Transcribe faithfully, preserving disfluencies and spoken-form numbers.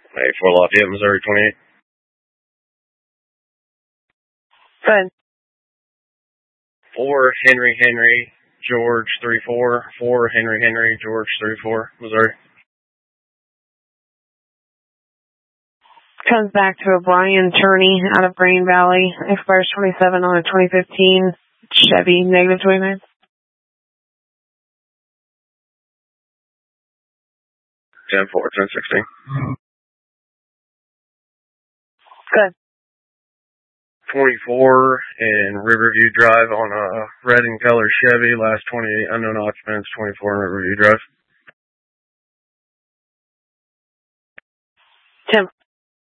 Hey, Fort Lafayette, Missouri, twenty-eight. Good. Four Henry Henry George three four. Four Henry Henry George three four, Missouri. Comes back to a Brian Turney out of Green Valley. Expires twenty-seven on a twenty fifteen Chevy, negative twenty-nine. ten four, ten sixteen. Good. twenty-four in Riverview Drive on a red and color Chevy, last twenty-eight, unknown occupants, twenty-four in Riverview Drive.